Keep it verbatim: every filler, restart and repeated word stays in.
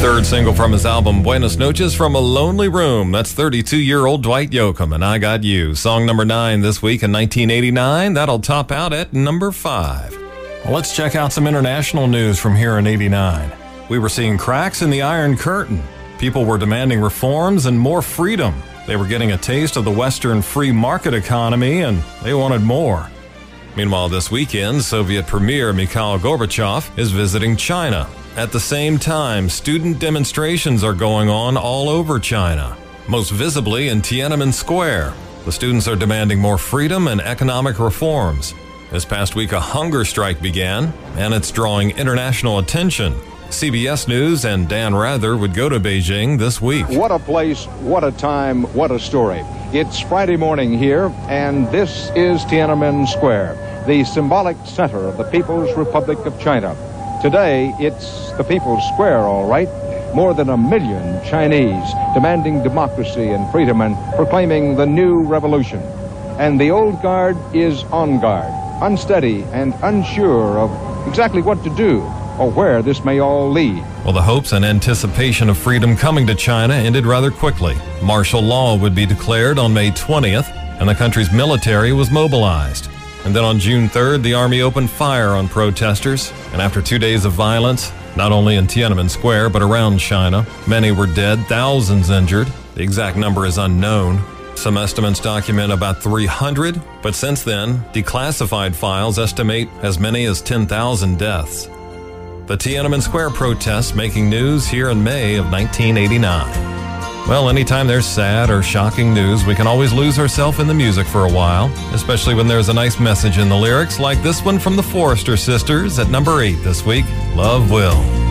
Third single from his album Buenas Noches from a Lonely Room. That's thirty-two-year-old Dwight Yoakam and I Got You. Song number nine this week in nineteen eighty-nine. That'll top out at number five. Well, let's check out some international news from here in eighty-nine. We were seeing cracks in the Iron Curtain. People were demanding reforms and more freedom. They were getting a taste of the Western free market economy and they wanted more. Meanwhile, this weekend, Soviet Premier Mikhail Gorbachev is visiting China. At the same time, student demonstrations are going on all over China, most visibly in Tiananmen Square. The students are demanding more freedom and economic reforms. This past week, a hunger strike began, and it's drawing international attention. C B S News and Dan Rather would go to Beijing this week. What a place, what a time, what a story. It's Friday morning here, and this is Tiananmen Square, the symbolic center of the People's Republic of China. Today, it's the People's Square, all right. More than a million Chinese demanding democracy and freedom and proclaiming the new revolution. And the old guard is on guard, unsteady and unsure of exactly what to do or where this may all lead. Well, the hopes and anticipation of freedom coming to China ended rather quickly. Martial law would be declared on May twentieth, and the country's military was mobilized. And then on June third, the army opened fire on protesters. And after two days of violence, not only in Tiananmen Square, but around China, many were dead, thousands injured. The exact number is unknown. Some estimates document about three hundred, but since then, declassified files estimate as many as ten thousand deaths. The Tiananmen Square protests making news here in May of nineteen eighty-nine. Well, anytime there's sad or shocking news, we can always lose ourselves in the music for a while, especially when there's a nice message in the lyrics like this one from the Forrester Sisters at number eight this week, Love Will.